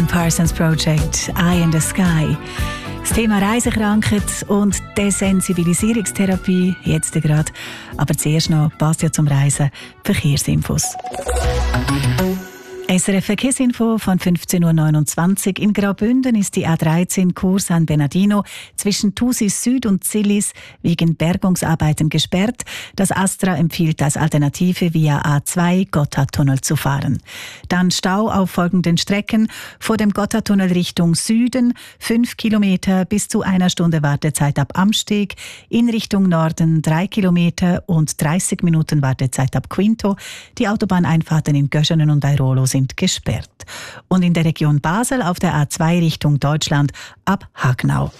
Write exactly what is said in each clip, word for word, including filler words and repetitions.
Parsons Project, Eye in the Sky. Das Thema Reisekrankheit und Desensibilisierungstherapie jetzt gerade. Aber zuerst noch passt ja zum Reisen Verkehrsinfos. S R F Verkehrsinfo von fünfzehn Uhr neunundzwanzig. In Graubünden ist die A dreizehn Chur San Bernardino zwischen Thusis Süd und Zillis wegen Bergungsarbeiten gesperrt. Das Astra empfiehlt als Alternative via A zwei Gotthardtunnel zu fahren. Dann Stau auf folgenden Strecken: vor dem Gotthardtunnel Richtung Süden fünf Kilometer bis zu einer Stunde Wartezeit ab Amsteg, in Richtung Norden drei Kilometer und dreißig Minuten Wartezeit ab Quinto. Die Autobahneinfahrten in Göschenen und Airolo sind gesperrt. Und in der Region Basel auf der A zwei Richtung Deutschland ab Hagnau.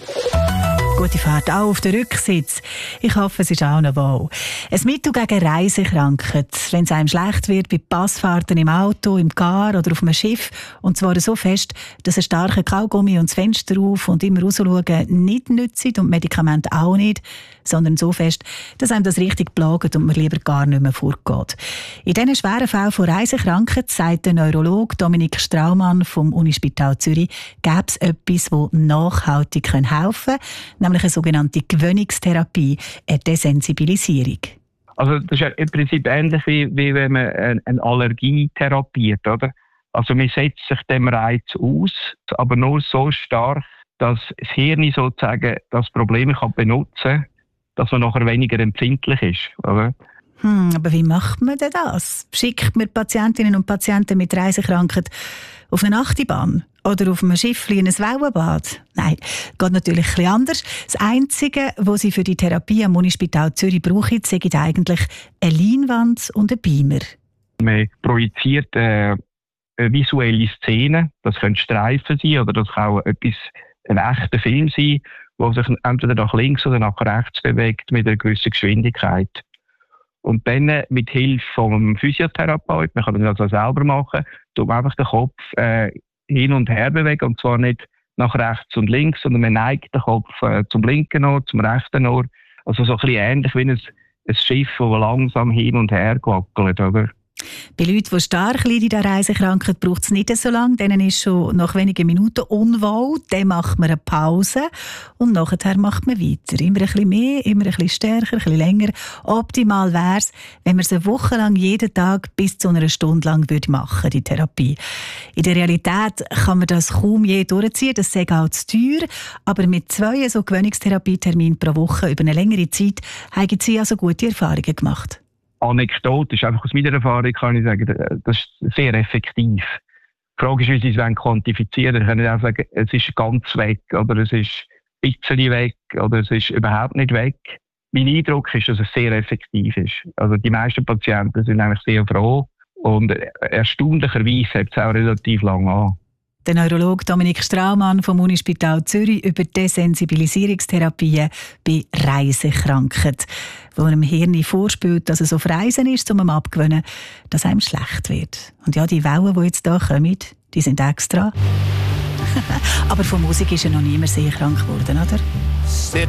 Gute Fahrt auch auf den Rücksitz. Ich hoffe, es ist auch noch wohl. Ein Mittel gegen Reisekrankheit, wenn es einem schlecht wird bei Passfahrten im Auto, im Car oder auf einem Schiff. Und zwar so fest, dass ein starker Kaugummi und das Fenster auf und immer rausschauen nicht nützt und Medikamente auch nicht, sondern so fest, dass einem das richtig plagt und man lieber gar nicht mehr vorgeht. In diesen schweren Fällen von Reisekrankheit, sagt der Neurologe Dominik Straumann vom Unispital Zürich, gäbe es etwas, das nachhaltig helfen kann, nämlich eine sogenannte Gewöhnungstherapie, eine Desensibilisierung. Also das ist ja im Prinzip ähnlich wie, wie wenn man eine Allergie therapiert, oder? Also man setzt sich dem Reiz aus, aber nur so stark, dass das Hirn sozusagen das Problem kann benutzen kann, dass man nachher weniger empfindlich ist, oder? Hm, aber wie macht man denn das? Schickt man Patientinnen und Patienten mit Reisekrankheit auf eine Achterbahn oder auf einem Schiff in ein Wellenbad? Nein, geht natürlich ein bisschen anders. Das Einzige, was sie für die Therapie am Unispital Zürich brauchen, sind eigentlich eine Leinwand und ein Beamer. Man projiziert äh, eine visuelle Szene. Das können Streifen sein oder das kann auch etwas, ein echter Film sein, der sich entweder nach links oder nach rechts bewegt mit einer gewissen Geschwindigkeit. Und dann mit Hilfe vom Physiotherapeut, man kann das auch selber machen, tut man einfach den Kopf äh, hin und her bewegen, und zwar nicht nach rechts und links, sondern man neigt den Kopf äh, zum linken Ohr, zum rechten Ohr. Also so ein bisschen ähnlich wie ein, ein Schiff, das langsam hin und her wackelt, oder? Bei Leuten, die stark leiden in der Reisekrankheit, braucht es nicht so lange. Denen ist schon nach wenigen Minuten unwohl. Dann macht man eine Pause und nachher macht man weiter. Immer ein bisschen mehr, immer ein bisschen stärker, ein bisschen länger. Optimal wäre es, wenn man es eine Woche lang jeden Tag bis zu einer Stunde lang würde machen, die Therapie. In der Realität kann man das kaum je durchziehen. Das ist auch zu teuer. Aber mit zwei so Gewöhnungstherapieterminen pro Woche über eine längere Zeit haben Sie also gute Erfahrungen gemacht. Anekdotisch, einfach aus meiner Erfahrung kann ich sagen, das ist sehr effektiv. Die Frage ist, wie Sie es quantifizieren wollen. Sie können auch sagen, es ist ganz weg oder es ist ein bisschen weg oder es ist überhaupt nicht weg. Mein Eindruck ist, dass es sehr effektiv ist. Also die meisten Patienten sind eigentlich sehr froh und erstaunlicherweise hält es auch relativ lange an. Der Neurologe Dominik Straumann vom Unispital Zürich über Desensibilisierungstherapien bei Reisekrankheit, wo einem Hirn vorspielt, dass es auf Reisen ist, um ihm abzugewöhnen, dass einem schlecht wird. Und ja, die Wellen, die jetzt hier kommen, die sind extra. Aber von Musik ist ja noch niemand sehr krank geworden, oder?